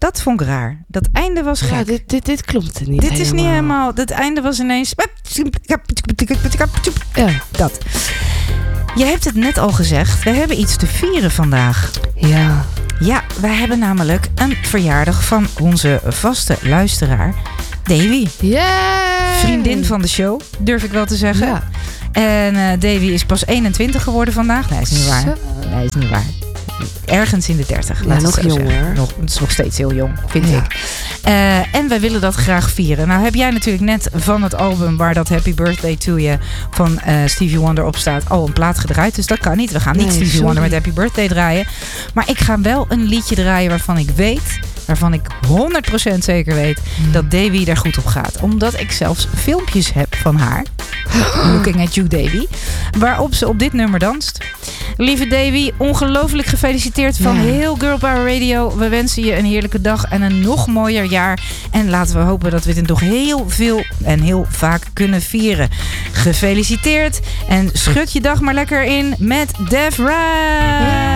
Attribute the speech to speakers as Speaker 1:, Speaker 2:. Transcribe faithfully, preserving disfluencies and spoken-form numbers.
Speaker 1: Dat vond ik raar. Dat einde was gek.
Speaker 2: Ja, dit, dit, dit klopt niet
Speaker 1: Dit
Speaker 2: helemaal.
Speaker 1: is niet helemaal... Het einde was ineens...
Speaker 2: Ja.
Speaker 1: Dat. Je hebt het net al gezegd. We hebben iets te vieren vandaag.
Speaker 2: Ja.
Speaker 1: Ja, wij hebben namelijk een verjaardag van onze vaste luisteraar, Davy.
Speaker 2: Yeah!
Speaker 1: Vriendin van de show, durf ik wel te zeggen.
Speaker 2: Ja.
Speaker 1: En uh, Davy is pas eenentwintig geworden vandaag. Nee, is niet waar.
Speaker 2: Zo.
Speaker 1: Nee, is niet waar. Ergens in de dertig.
Speaker 2: Ja,
Speaker 1: laat het
Speaker 2: nog
Speaker 1: zo
Speaker 2: jonger.
Speaker 1: zeggen. Nog, het is nog steeds heel jong, vind
Speaker 2: Ja.
Speaker 1: ik. Uh, en wij willen dat graag vieren. Nou heb jij natuurlijk net van het album waar dat Happy Birthday to You van uh, Stevie Wonder op staat al een plaat gedraaid. Dus dat kan niet. We gaan niet
Speaker 2: Nee,
Speaker 1: Stevie
Speaker 2: sorry.
Speaker 1: Wonder met Happy Birthday draaien. Maar ik ga wel een liedje draaien waarvan ik weet... waarvan ik honderd procent zeker weet dat Davy daar goed op gaat. Omdat ik zelfs filmpjes heb van haar. Looking at you, Davy. Waarop ze op dit nummer danst. Lieve Davy, ongelooflijk gefeliciteerd van
Speaker 2: Ja.
Speaker 1: heel Girl Power Radio. We wensen je een heerlijke dag en een nog mooier jaar. En laten we hopen dat we dit nog heel veel en heel vaak kunnen vieren. Gefeliciteerd en schud je dag maar lekker in met Def Ride.